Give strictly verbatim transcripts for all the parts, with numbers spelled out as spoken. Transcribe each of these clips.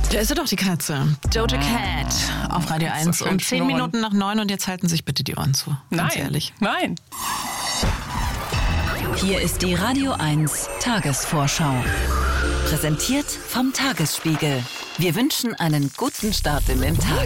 Da ist sie doch, die Katze. Doja Cat auf Radio eins um zehn Minuten nach neun und jetzt halten sich bitte die Ohren zu. Ganz Nein, ehrlich. nein. Hier ist die Radio eins Tagesvorschau. Präsentiert vom Tagesspiegel. Wir wünschen einen guten Start in den Tag.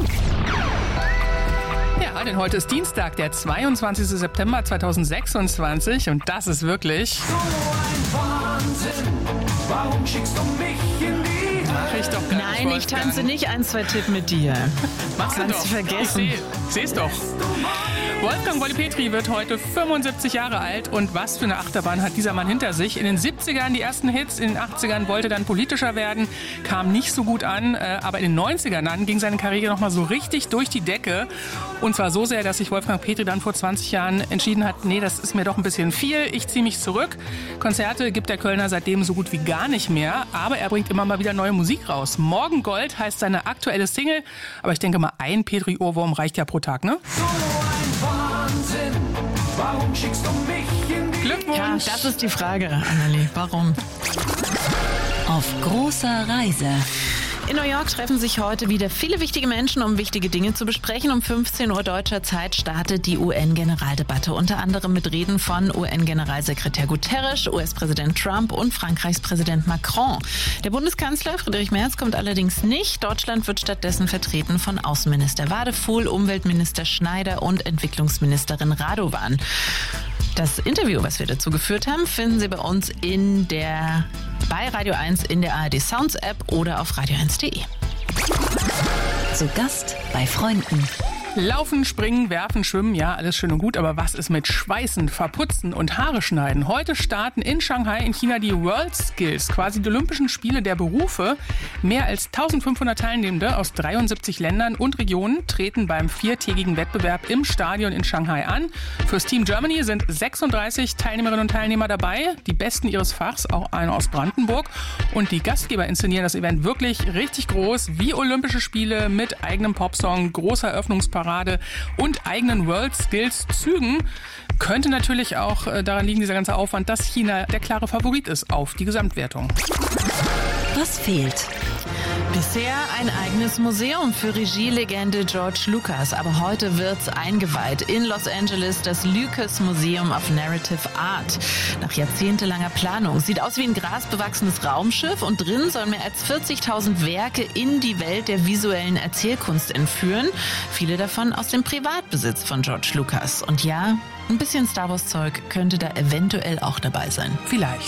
Ja, denn heute ist Dienstag, der zweiundzwanzigster September zweitausendsechsundzwanzig und das ist wirklich... So ein Wahnsinn, warum schickst du mich in die Hölle? Mach ich doch gar Nein, nicht, ich tanze nicht eins, zwei Tipp mit dir. Machst du Kannst doch. du vergessen. Ich seh, seh's doch. Wolfgang Wolli Petri wird heute fünfundsiebzig Jahre alt und was für eine Achterbahn hat dieser Mann hinter sich. In den siebzigern die ersten Hits, in den achtzigern wollte dann politischer werden, kam nicht so gut an, aber in den neunzigern dann ging seine Karriere nochmal so richtig durch die Decke und zwar so sehr, dass sich Wolfgang Petri dann vor zwanzig Jahren entschieden hat, nee, das ist mir doch ein bisschen viel, ich ziehe mich zurück. Konzerte gibt der Kölner seitdem so gut wie gar nicht mehr, aber er bringt immer mal wieder neue Musik raus. Morgengold heißt seine aktuelle Single, aber ich denke mal, ein Petri-Ohrwurm reicht ja pro Tag, ne? So ein Wahnsinn, warum schickst du mich in die Glückwunsch! Ja, das ist die Frage, Annelie. Warum? Auf großer Reise. In New York treffen sich heute wieder viele wichtige Menschen, um wichtige Dinge zu besprechen. Um fünfzehn Uhr deutscher Zeit startet die U N-Generaldebatte. Unter anderem mit Reden von U N-Generalsekretär Guterres, U S-Präsident Trump und Frankreichs Präsident Macron. Der Bundeskanzler Friedrich Merz kommt allerdings nicht. Deutschland wird stattdessen vertreten von Außenminister Wadefuhl, Umweltminister Schneider und Entwicklungsministerin Radovan. Das Interview, was wir dazu geführt haben, finden Sie bei uns in der, bei Radio eins in der A R D Sounds App oder auf radio eins punkt de. Zu Gast bei Freunden. Laufen, springen, werfen, schwimmen, ja, alles schön und gut, aber was ist mit Schweißen, Verputzen und Haare schneiden? Heute starten in Shanghai in China die World Skills, quasi die Olympischen Spiele der Berufe. Mehr als eintausendfünfhundert Teilnehmende aus dreiundsiebzig Ländern und Regionen treten beim viertägigen Wettbewerb im Stadion in Shanghai an. Fürs Team Germany sind sechsunddreißig Teilnehmerinnen und Teilnehmer dabei, die Besten ihres Fachs, auch einer aus Brandenburg. Und die Gastgeber inszenieren das Event wirklich richtig groß, wie Olympische Spiele mit eigenem Popsong, großer Eröffnungsparade und eigenen World Skills Zügen. Könnte natürlich auch äh, daran liegen, dieser ganze Aufwand, dass China der klare Favorit ist auf die Gesamtwertung. Was fehlt? Bisher ein eigenes Museum für Regielegende George Lucas. Aber heute wird's eingeweiht in Los Angeles, das Lucas Museum of Narrative Art. Nach jahrzehntelanger Planung. Sieht aus wie ein grasbewachsenes Raumschiff und drin sollen mehr als vierzigtausend Werke in die Welt der visuellen Erzählkunst entführen. Viele davon aus dem Privatbesitz von George Lucas. Und ja, ein bisschen Star Wars Zeug könnte da eventuell auch dabei sein. Vielleicht.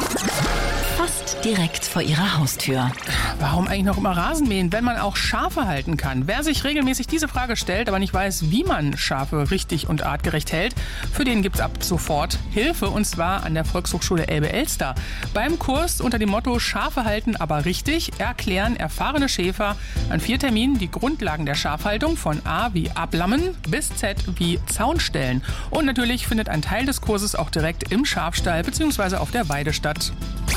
Fast direkt vor ihrer Haustür. Warum eigentlich noch immer Rasen mähen, wenn man auch Schafe halten kann? Wer sich regelmäßig diese Frage stellt, aber nicht weiß, wie man Schafe richtig und artgerecht hält, für den gibt's ab sofort Hilfe, und zwar an der Volkshochschule Elbe-Elster. Beim Kurs unter dem Motto Schafe halten, aber richtig, erklären erfahrene Schäfer an vier Terminen die Grundlagen der Schafhaltung von A wie Ablammen bis Z wie Zaunstellen. Und natürlich findet ein Teil des Kurses auch direkt im Schafstall bzw. auf der Weide statt.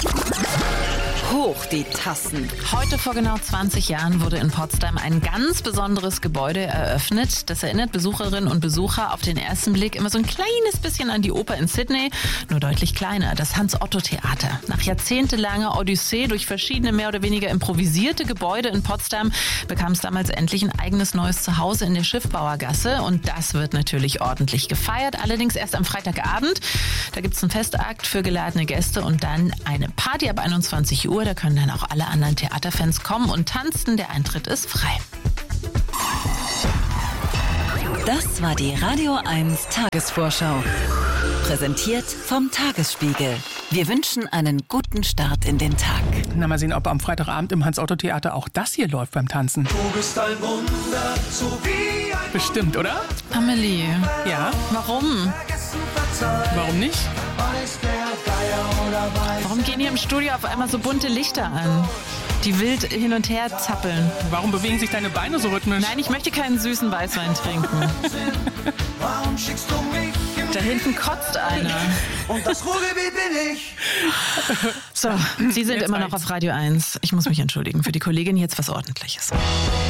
Hoch die Tassen. Heute vor genau zwanzig Jahren wurde in Potsdam ein ganz besonderes Gebäude eröffnet. Das erinnert Besucherinnen und Besucher auf den ersten Blick immer so ein kleines bisschen an die Oper in Sydney, nur deutlich kleiner, das Hans-Otto-Theater. Nach jahrzehntelanger Odyssee durch verschiedene mehr oder weniger improvisierte Gebäude in Potsdam bekam es damals endlich ein eigenes neues Zuhause in der Schiffbauergasse und das wird natürlich ordentlich gefeiert, allerdings erst am Freitagabend. Da gibt es einen Festakt für geladene Gäste und dann eine Party ab einundzwanzig Uhr. Da können dann auch alle anderen Theaterfans kommen und tanzen. Der Eintritt ist frei. Das war die Radio eins Tagesvorschau. Präsentiert vom Tagesspiegel. Wir wünschen einen guten Start in den Tag. Na, mal sehen, ob am Freitagabend im Hans-Otto-Theater auch das hier läuft beim Tanzen. Du bist ein Wunder, so wie ein Bestimmt, oder? Amelie, Ja, warum? Vergessen verzeiht. warum nicht? Weiß der Geier oder weiß Warum gehen hier im Studio auf einmal so bunte Lichter an, die wild hin und her zappeln? Warum bewegen sich deine Beine so rhythmisch? Nein, ich möchte keinen süßen Weißwein trinken. warum schickst du mich in Da hinten kotzt einer. und das Ruhrgebiet bin ich. So, Sie sind Jetzt immer noch reicht's. auf Radio eins. Ich muss mich entschuldigen für die Kollegin. Jetzt was Ordentliches.